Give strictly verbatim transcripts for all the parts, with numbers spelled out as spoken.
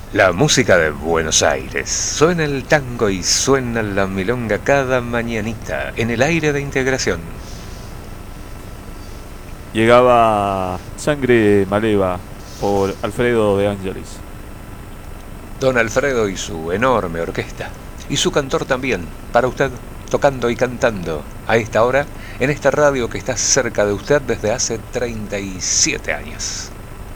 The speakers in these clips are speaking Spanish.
La música de Buenos Aires. Suena el tango y suena la milonga cada mañanita en el aire de integración. Llegaba Sangre Maleva por Alfredo de Ángelis. Don Alfredo y su enorme orquesta. Y su cantor también, para usted, tocando y cantando a esta hora, en esta radio que está cerca de usted desde hace treinta y siete años.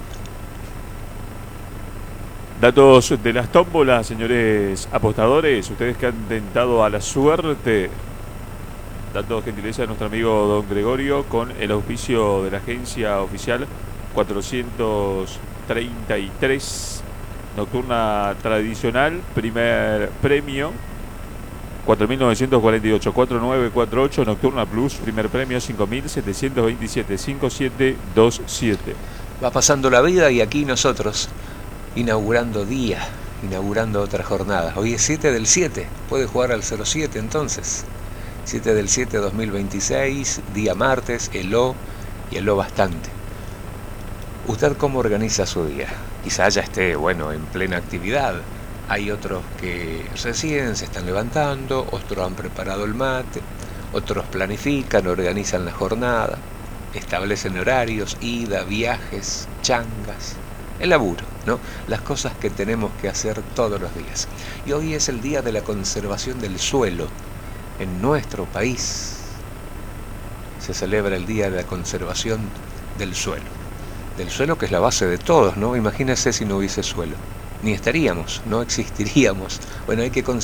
Datos de las tómbolas, señores apostadores, ustedes que han tentado a la suerte. Datos gentileza de nuestro amigo don Gregorio con el auspicio de la agencia oficial cuatrocientos treinta y tres, nocturna tradicional, primer premio cuatro mil novecientos cuarenta y ocho, cuatro nueve cuatro ocho, nocturna plus, primer premio cinco mil setecientos veintisiete, cinco siete dos siete. Va pasando la vida y aquí nosotros, inaugurando día, inaugurando otra jornada. Hoy es siete del siete, puede jugar al cero siete entonces. siete del siete dos mil veintiséis, día martes, heló y heló bastante. ¿Usted cómo organiza su día? Quizá ya esté, bueno, en plena actividad. Hay otros que recién se están levantando, otros han preparado el mate, otros planifican, organizan la jornada, establecen horarios, ida, viajes, changas, el laburo, ¿no? Las cosas que tenemos que hacer todos los días. Y hoy es el día de la conservación del suelo. En nuestro país se celebra el día de la conservación del suelo. Del suelo que es la base de todos, ¿no? Imagínense si no hubiese suelo. Ni estaríamos, no existiríamos. Bueno, hay que